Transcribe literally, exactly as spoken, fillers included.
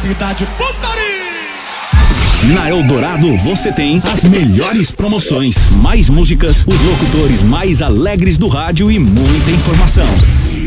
vida de putaria. Na Eldorado você tem as melhores promoções, mais músicas, os locutores mais alegres do rádio e muita informação.